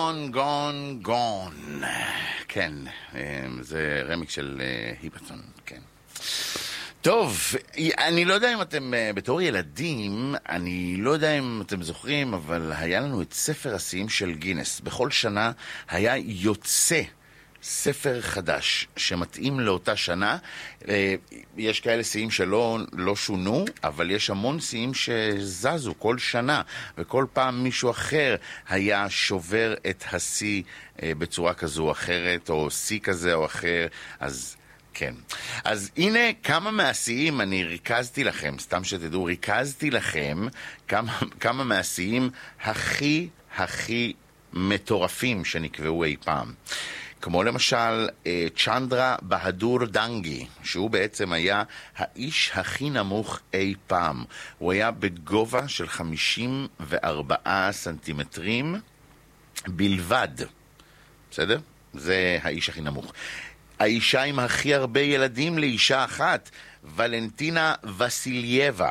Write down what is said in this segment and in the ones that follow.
גון, גון, גון. כן, זה רמיק של היפטון, כן. טוב, אני לא יודע אם אתם, בתור ילדים, אני לא יודע אם אתם זוכרים, אבל היה לנו את ספר השיאים של גינס. בכל שנה היה יוצא ספר חדש שמתאים לאותה שנה. יש כאלה שיאים שלא שונו, אבל יש המון שיאים שזזו כל שנה, וכל פעם מישהו אחר היה שובר את השיא בצורה כזו או אחרת, או שיא כזה או אחר. אז כן. אז הנה כמה מהשיאים אני ריכזתי לכם, סתם שתדעו, ריכזתי לכם כמה מהשיאים הכי מטורפים שנקבעו אי פעם. כמו למשל צ'נדרה בהדור דנגי, שהוא בעצם היה האיש הכי נמוך אי פעם. הוא היה בגובה של 54 סנטימטרים בלבד. בסדר? זה האיש הכי נמוך. האישה עם הכי הרבה ילדים לאישה אחת, ולנטינה וסילייבה,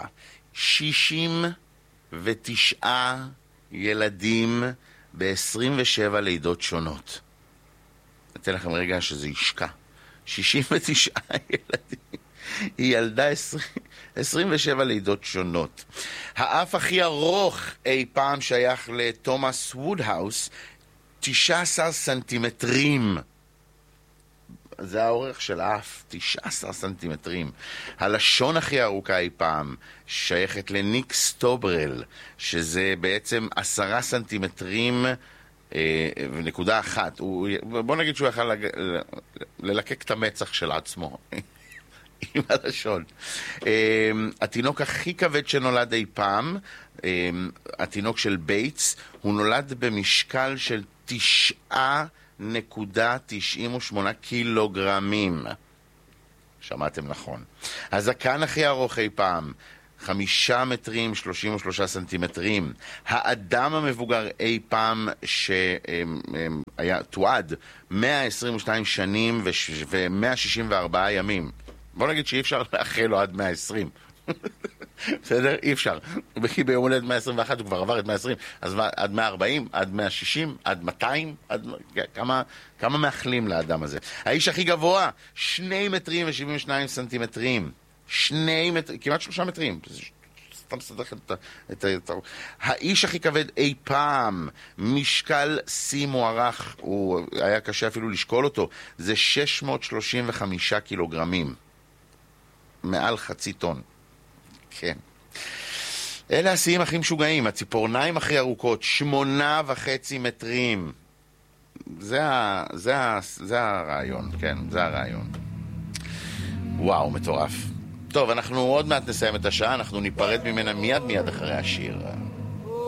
69 ילדים ב-27 לידות שונות. אתן לכם רגע שזה ישקע. 69 ילדים. היא ילדה 27 לידות שונות. האף הכי ארוך אי פעם שייך לתומאס וודהאוס, 19 סנטימטרים. זה האורך של האף, 19 סנטימטרים. הלשון הכי ארוכה אי פעם שייכת לניק סטוברל, שזה בעצם 10 סנטימטרים ונקודה אחת. בוא נגיד שהוא יכל ללקק את המצח של עצמו עם הלשון. התינוק הכי כבד שנולד אי פעם, התינוק של בייטס, הוא נולד במשקל של 9.98 קילוגרמים. שמעתם נכון. הזקן הכי ארוך אי פעם, 5 מטרים 33 סנטימטרים. האדם המבוגר אי פעם שהיה תועד 122 שנים ו-164 ימים. בוא נגיד שאי אפשר לאחל לו עד 120. בסדר? אי אפשר. כי ביום הולדת 121 הוא כבר עבר את 120. אז עד 140, עד 160, עד 200, כמה מאחלים לאדם הזה. האיש הכי גבוה, 2 מטרים ו-72 סנטימטרים. 2 מטרים, כמעט 3 מטרים. סתם סדח את האיש הכי כבד אי פעם, משקל שיא מוערך, הוא היה קשה אפילו לשקול אותו, זה 635 קילוגרמים. מעל חצי טון. כן. אלה השיאים הכי משוגעים. הציפורניים הכי ארוכות, 8.5 מטרים. זה הרעיון, כן, זה הרעיון. וואו, מטורף. טוב, אנחנו עוד מעט נסיים את השעה, אנחנו ניפרד ממנה מיד אחרי השיר.